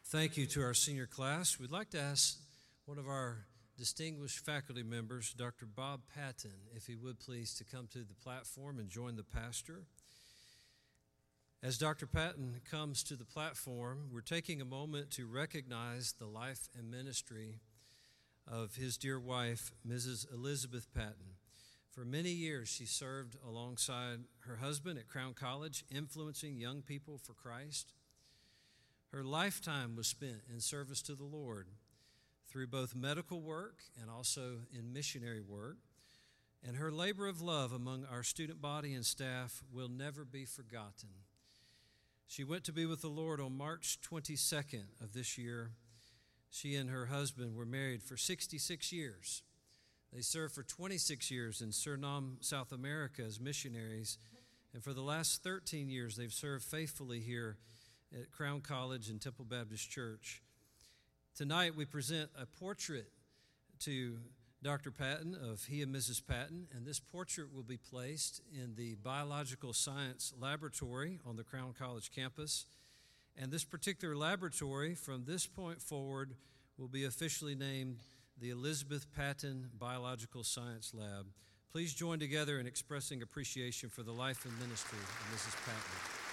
Thank you to our senior class. We'd like to ask one of our distinguished faculty members, Dr. Bob Patton, if he would please to come to the platform and join the pastor. As Dr. Patton comes to the platform, we're taking a moment to recognize the life and ministry of his dear wife, Mrs. Elizabeth Patton. For many years, she served alongside her husband at Crown College, influencing young people for Christ. Her lifetime was spent in service to the Lord through both medical work and also in missionary work. And her labor of love among our student body and staff will never be forgotten. She went to be with the Lord on March 22nd of this year. She and her husband were married for 66 years. They served for 26 years in Suriname, South America as missionaries. And for the last 13 years, they've served faithfully here at Crown College and Temple Baptist Church. Tonight, we present a portrait to Dr. Patton of he and Mrs. Patton, and this portrait will be placed in the Biological Science Laboratory on the Crown College campus. And this particular laboratory, from this point forward, will be officially named the Elizabeth Patton Biological Science Lab. Please join together in expressing appreciation for the life and ministry of Mrs. Patton.